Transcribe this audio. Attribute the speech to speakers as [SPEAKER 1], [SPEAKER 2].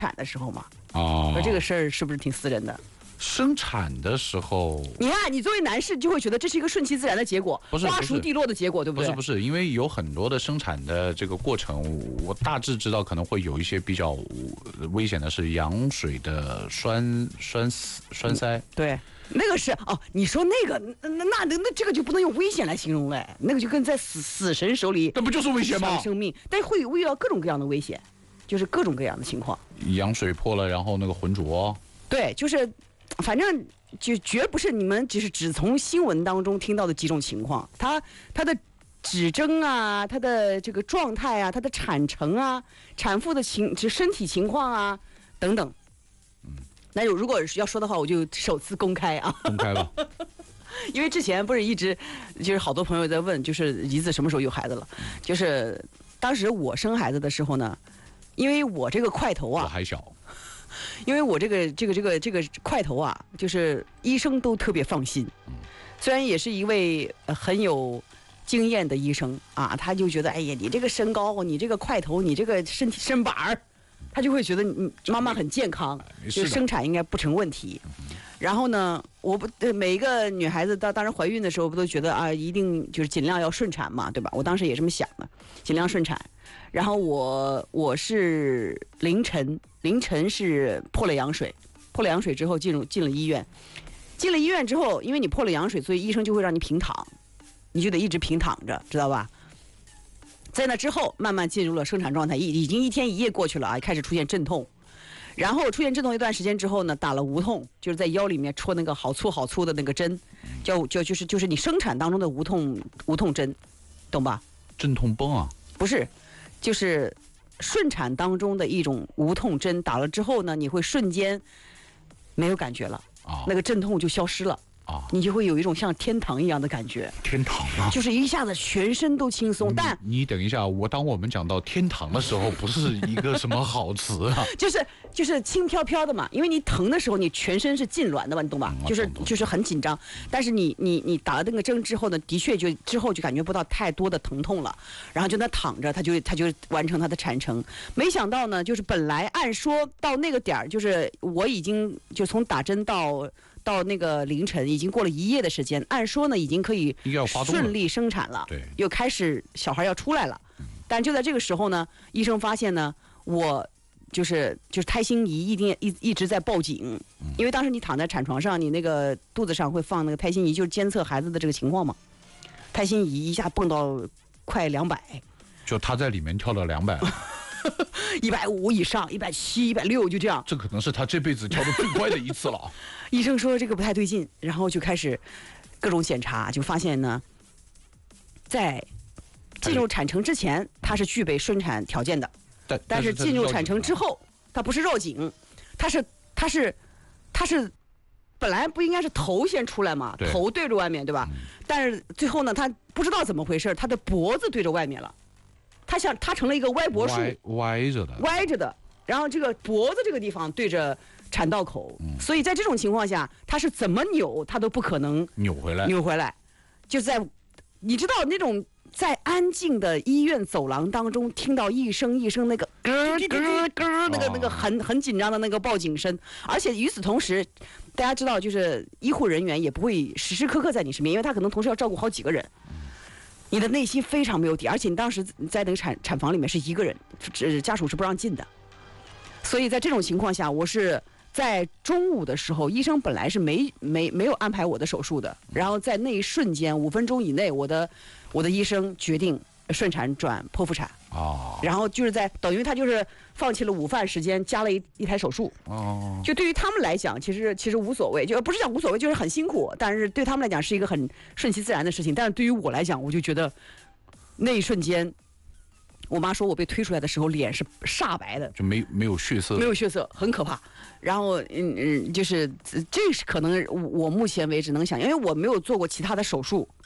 [SPEAKER 1] 产的时候嘛。
[SPEAKER 2] 哦，
[SPEAKER 1] 这个事儿是不是挺私人的？
[SPEAKER 2] 生产的时候，
[SPEAKER 1] 你看，你作为男士就会觉得这是一个顺其自然的结果，花熟蒂落的结果，对不对？
[SPEAKER 2] 不是，因为有很多的生产的这个过程，我大致知道可能会有一些比较危险的是羊水的栓塞。
[SPEAKER 1] 对，那个是哦，你说那个那这个就不能用危险来形容嘞，那个就跟在死神手里，
[SPEAKER 2] 那不就是危险吗？
[SPEAKER 1] 生命，但是会遇到各种各样的危险，就是各种各样的情况。
[SPEAKER 2] 羊水破了，然后那个浑浊。
[SPEAKER 1] 对，就是。反正就绝不是你们只从新闻当中听到的几种情况，它的指征啊，它的这个状态啊，它的产程啊，产妇的身体情况啊等等。那如果要说的话，我就首次公开啊，
[SPEAKER 2] 公开吧。
[SPEAKER 1] 因为之前不是一直就是好多朋友在问，就是姨子什么时候有孩子了？就是当时我生孩子的时候呢，因为我这个块头啊，
[SPEAKER 2] 我还小。
[SPEAKER 1] 因为我这个块头啊，就是医生都特别放心，虽然也是一位很有经验的医生啊，他就觉得哎呀，你这个身高，你这个块头，你这个身板儿，他就会觉得你妈妈很健康，就是生产应该不成问题。然后呢，每一个女孩子当然怀孕的时候不都觉得啊，一定就是尽量要顺产嘛，对吧？我当时也这么想的，尽量顺产。然后我是凌晨是破了羊水之后进了医院，进了医院之后，因为你破了羊水，所以医生就会让你平躺，你就得一直平躺着，知道吧？在那之后慢慢进入了生产状态，已经1天1夜过去了啊，开始出现阵痛，然后出现阵痛一段时间之后呢，打了无痛，就是在腰里面戳那个好粗的那个针，就是你生产当中的无痛针，懂吧？
[SPEAKER 2] 镇痛绷啊？
[SPEAKER 1] 不是。就是顺产当中的一种无痛针，打了之后呢，你会瞬间没有感觉了，那个阵痛就消失了，你就会有一种像天堂一样的感觉。
[SPEAKER 2] 天堂啊！
[SPEAKER 1] 就是一下子全身都轻松。但
[SPEAKER 2] 你等一下，当我们讲到天堂的时候，不是一个什么好词啊？
[SPEAKER 1] 就是轻飘飘的嘛，因为你疼的时候，你全身是痉挛的嘛，你懂吧？就是很紧张。但是你打了那个针之后呢，的确之后就感觉不到太多的疼痛了，然后就那躺着，他就完成他的产程。没想到呢，就是本来按说到那个点儿，就是我已经就从打针到那个凌晨已经过了1夜的时间，按说呢已经可以顺利生产了，
[SPEAKER 2] 对，
[SPEAKER 1] 又开始小孩要出来了。但就在这个时候呢，医生发现呢，我就是胎心仪一直在报警，因为当时你躺在产床上，你那个肚子上会放那个胎心仪，就是监测孩子的这个情况嘛。胎心仪一下蹦到快200，
[SPEAKER 2] 就他在里面跳到200。
[SPEAKER 1] 150以上，170、160就这样。
[SPEAKER 2] 这可能是他这辈子跳得最快的一次了。
[SPEAKER 1] 医生说这个不太对劲，然后就开始各种检查，就发现呢，在进入产程之前，他是具备顺产条件的，但是进入产程之后，他不是绕颈，他是本来不应该是头先出来嘛，头对着外面，对吧？但是最后呢，他不知道怎么回事，他的脖子对着外面了。他成了一个歪脖树，
[SPEAKER 2] 歪着的，
[SPEAKER 1] 然后这个脖子这个地方对着产道口，所以在这种情况下，他是怎么扭他都不可能扭回来，就在你知道那种在安静的医院走廊当中听到一声那个咯那个很紧张的那个报警声，而且与此同时，大家知道就是医护人员也不会时时刻刻在你身边，因为他可能同时要照顾好几个人。你的内心非常没有底，而且你当时在那个产房里面是一个人，家属是不让进的。所以在这种情况下，我是在中午的时候，医生本来是没有安排我的手术的，然后在那一瞬间5分钟以内，我的医生决定顺产转剖腹产。然后就是等于他就是放弃了午饭时间，加了一台手术。就对于他们来讲，其实无所谓，就不是讲无所谓，就是很辛苦，但是对他们来讲是一个很顺其自然的事情。但是对于我来讲，我就觉得那一瞬间，我妈说我被推出来的时候脸是煞白的，
[SPEAKER 2] 就没有血色，
[SPEAKER 1] 很可怕。然后就是这是可能我目前为止能想，因为我没有做过其他的手术，